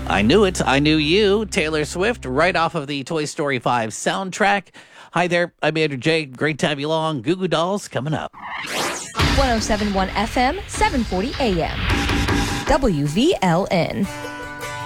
I knew it. I knew you. Taylor Swift, right off of the Toy Story 5 soundtrack. Hi there. I'm Andrew J. Great to have you along. Goo Goo Dolls coming up. 107.1 FM, 740 AM. WVLN.